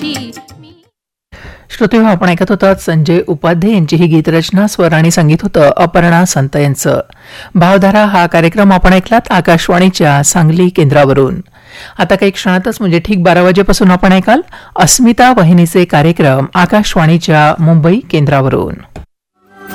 श्रोते, आपण ऐकत होतात संजय उपाध्ये यांची ही गीतरचना, स्वर आणि संगीत होतं अपर्णा संत यांचं. भावधारा हा कार्यक्रम आपण ऐकलात आकाशवाणीच्या सांगली केंद्रावरून. आता काही क्षणातच म्हणजे ठीक 12 वाजेपासून आपण ऐकाल अस्मिता वाहिनीचे कार्यक्रम आकाशवाणीच्या मुंबई केंद्रावरून.